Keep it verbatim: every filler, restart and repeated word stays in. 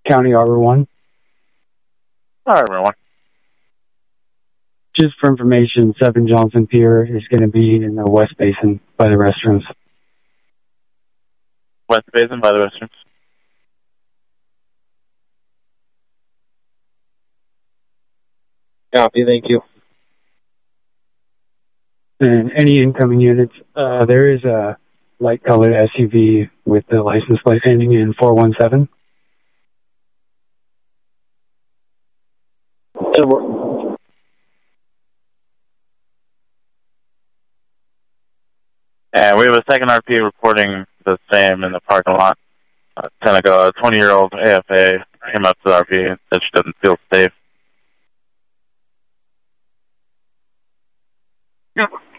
County Arbor one. Arbor one. Just for information, seven Johnson Pier is going to be in the West Basin by the restrooms. West Basin by the restrooms. Copy, thank you. And any incoming units, uh, there is a light-colored S U V with the license plate ending in four one seven. And we have a second R P reporting the same in the parking lot. Uh, ten ago, a twenty-year-old A F A came up to the R P and said she doesn't feel safe. Yep.